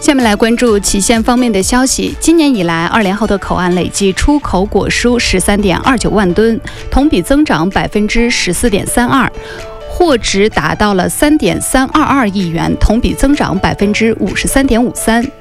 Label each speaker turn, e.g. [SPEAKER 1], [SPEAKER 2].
[SPEAKER 1] 下面来关注期限方面的消息。今年以来，2联豪的口岸累计出口果蔬13.29万吨，同比增长14.32%，货值达到了3.322亿元，同比增长53.53%。